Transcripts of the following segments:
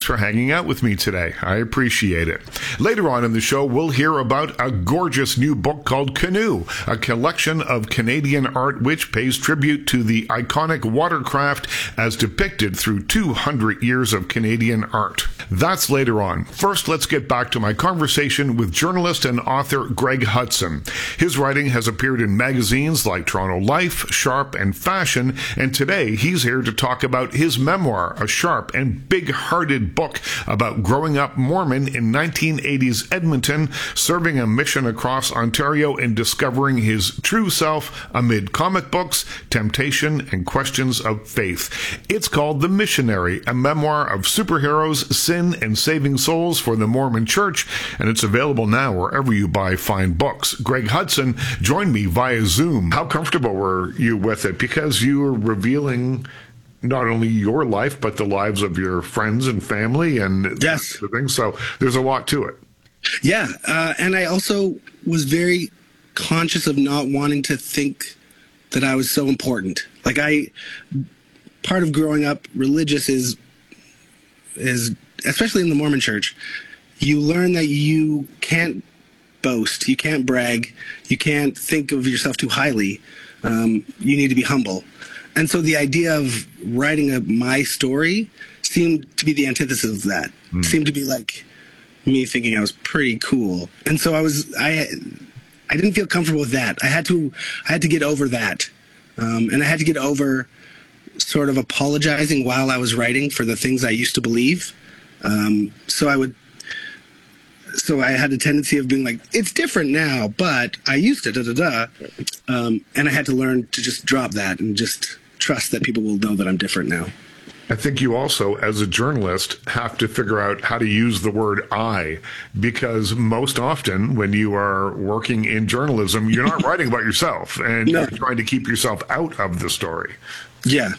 for hanging out with me today. I appreciate it. Later on in the show, we'll hear about a gorgeous new book called Canoe, a collection of Canadian art which pays tribute to the iconic watercraft as depicted through 200 years of Canadian art. That's later on. First, let's get back to my conversation with journalist and author Greg Hudson. His writing has appeared in magazines like Toronto Life, Sharp, and Fashion, and today he's here to talk about his memoir, a sharp and big-hearted book about growing up Mormon in 1980s Edmonton, serving a mission across Ontario and discovering his true self amid comic books, temptation, and questions of faith. It's called The Missionary, a memoir of superheroes, sin, and saving souls for the Mormon Church, and it's available now wherever you buy fine books. Greg Hudson joined me via Zoom. How comfortable were you with it? Because you were revealing not only your life, but the lives of your friends and family and yes, things. So there's a lot to it. Yeah. And I also was very conscious of not wanting to think that I was so important. Like part of growing up religious is especially in the Mormon Church, you learn that you can't boast, you can't brag, you can't think of yourself too highly. You need to be humble. And so the idea of writing my story seemed to be the antithesis of that. Seemed to be like me thinking I was pretty cool. And so I didn't feel comfortable with that. I had to get over that. And I had to get over sort of apologizing while I was writing for the things I used to believe. So I had a tendency of being like, it's different now, but I used to and I had to learn to just drop that and just trust that people will know that I'm different now. I think you also, as a journalist, have to figure out how to use the word I, because most often when you are working in journalism, you're not writing about yourself and you're trying to keep yourself out of the story. Yeah.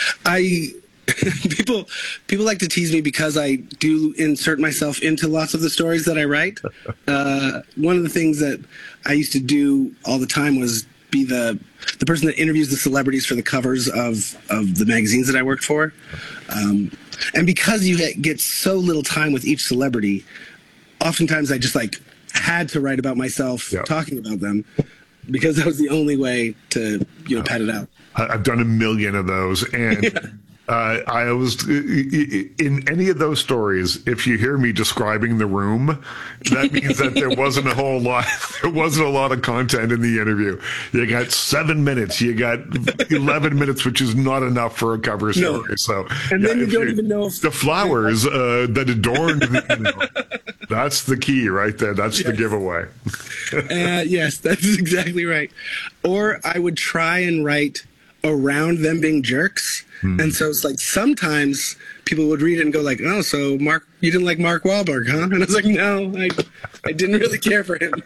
People like to tease me because I do insert myself into lots of the stories that I write. One of the things that I used to do all the time was be the person that interviews the celebrities for the covers of the magazines that I worked for. And because you get so little time with each celebrity, oftentimes I just had to write about myself talking about them because that was the only way to, pad it out. I've done a million of those, and I was in any of those stories. If you hear me describing the room, that means that there wasn't a whole lot. There wasn't a lot of content in the interview. You got 7 minutes. You got 11 minutes, which is not enough for a cover story. No. So, and then you don't even know if the flowers that adorned. That's the key right there. That's the giveaway. Yes, that's exactly right. Or I would try and write around them being jerks. And so it's like sometimes people would read it and go like, oh, so Mark, you didn't like Mark Wahlberg, huh? And I was like, no, I didn't really care for him.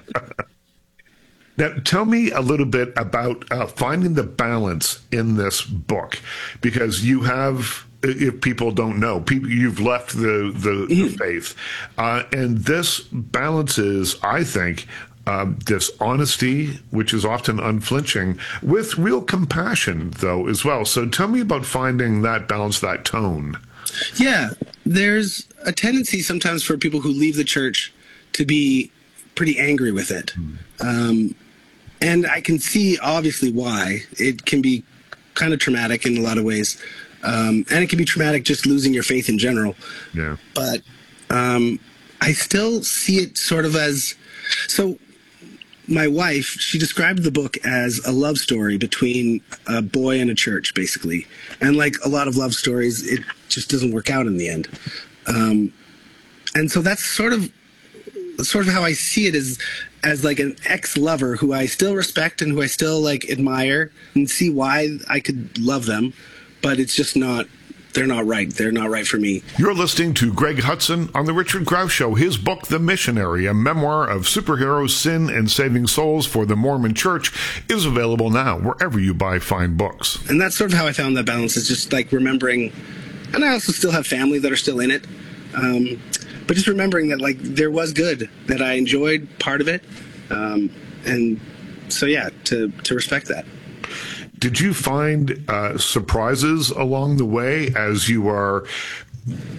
Now, tell me a little bit about finding the balance in this book, because you have, if people don't know, you've left the faith. And this balances, I think, this honesty, which is often unflinching, with real compassion, though, as well. So tell me about finding that balance, that tone. Yeah, there's a tendency sometimes for people who leave the church to be pretty angry with it. And I can see, obviously, why. It can be kind of traumatic in a lot of ways. And it can be traumatic just losing your faith in general. Yeah. But I still see it sort of as... So my wife, she described the book as a love story between a boy and a church, basically. And like a lot of love stories, it just doesn't work out in the end. And so that's sort of how I see it, as like an ex-lover who I still respect and who I still admire and see why I could love them, but it's just not, they're not right. They're not right for me. You're listening to Greg Hudson on The Richard Grouse Show. His book, The Missionary, a memoir of superheroes, sin, and saving souls for the Mormon Church, is available now wherever you buy fine books. And that's sort of how I found that balance, is just remembering, and I also still have family that are still in it, but just remembering that there was good, that I enjoyed part of it, and so to respect that. Did you find surprises along the way as you are